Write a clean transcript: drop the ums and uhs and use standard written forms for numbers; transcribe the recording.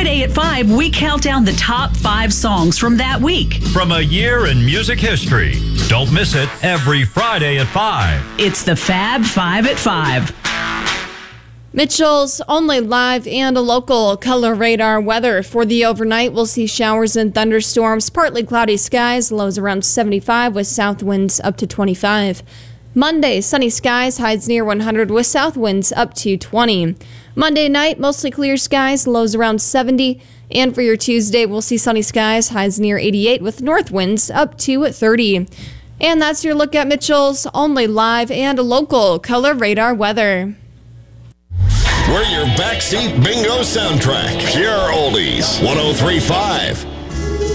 Friday at 5, we count down the top 5 songs from that week. From a year in music history. Don't miss it every Friday at 5. It's the Fab 5 at 5. Mitchell's only live and a local color radar weather. For the overnight, we'll see showers and thunderstorms, partly cloudy skies, lows around 75 with south winds up to 25. Monday, sunny skies, highs near 100 with south winds up to 20. Monday night, mostly clear skies, lows around 70. And for your Tuesday, we'll see sunny skies, highs near 88 with north winds up to 30. And that's your look at Mitchell's only live and local color radar weather. We're your backseat bingo soundtrack. Pure oldies. 103.5